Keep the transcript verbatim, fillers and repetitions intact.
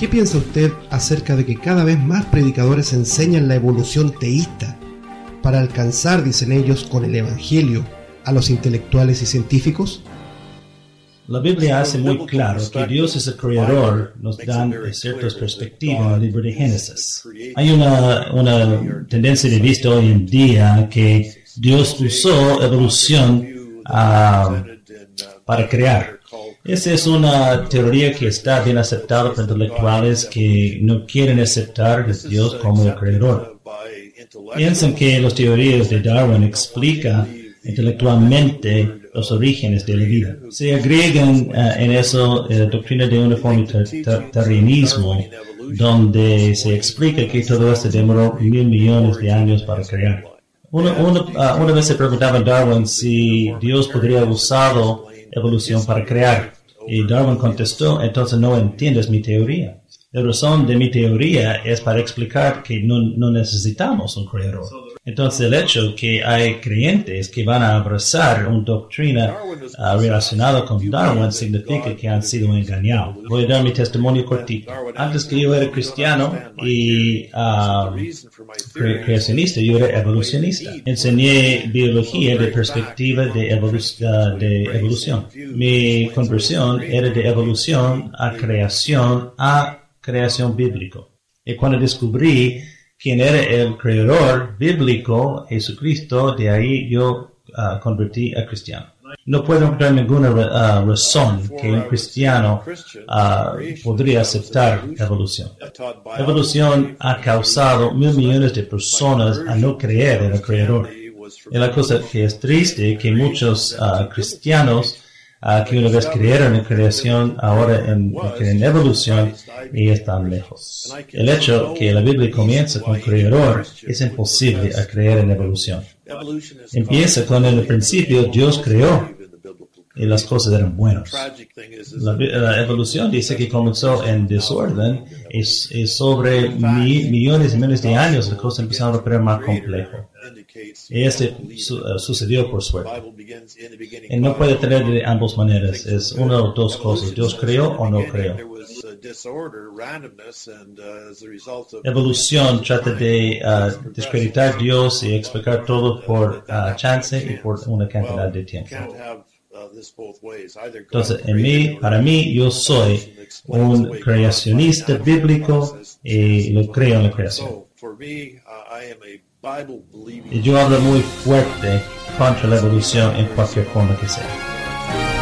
¿Qué piensa usted acerca de que cada vez más predicadores enseñan la evolución teísta para alcanzar, dicen ellos, con el Evangelio a los intelectuales y científicos? La Biblia hace muy claro que Dios es el creador, nos dan ciertas perspectivas en el libro de Génesis. Hay una, una tendencia de vista hoy en día que Dios usó evolución uh, para crear. Esa es una teoría que está bien aceptada por intelectuales que no quieren aceptar a Dios como el creador. Piensan que las teorías de Darwin explican intelectualmente los orígenes de la vida. Se agregan uh, en eso la uh, doctrina de uniformitarianismo, donde se explica que todo esto demoró mil millones de años para crear. Una, una, uh, una vez se preguntaba a Darwin si Dios podría haber usado evolución para crear. Y Darwin contestó, entonces no entiendes mi teoría. La razón de mi teoría es para explicar que no, no necesitamos un creador. Entonces el hecho que hay creyentes que van a abrazar una doctrina uh, relacionada con Darwin significa que han sido engañados. Voy a dar mi testimonio cortito. Antes que yo era cristiano y uh, cre- creacionista, yo era evolucionista. Enseñé biología de perspectiva de, evolu- uh, de evolución. Mi conversión era de evolución a creación a creación bíblico. Y cuando descubrí quién era el creador bíblico, Jesucristo, de ahí yo uh, convertí a cristiano. No puedo encontrar ninguna uh, razón que un cristiano uh, podría aceptar evolución. Evolución ha causado mil millones de personas a no creer en el creador. Y la cosa que es triste que muchos uh, cristianos Uh, que una vez creyeron en creación, ahora en, en evolución, y están lejos. El hecho que la Biblia comienza con creador es imposible a creer en evolución. Empieza con el principio, Dios creó, y las cosas eran buenas. La, la evolución dice que comenzó en desorden, y, y sobre mi, millones y millones de años las cosas empezaron a operar más complejo. Y este su, uh, sucedió por suerte. Y no puede tener de ambas maneras. Es una o dos cosas. Dios creó o no creó. Evolución trata de uh, descreditar a Dios y explicar todo por uh, chance y por una cantidad de tiempo. Entonces, en mí, para mí, yo soy un creacionista bíblico y lo creo en la creación. Y yo hablo muy fuerte contra la evolución en cualquier forma que sea.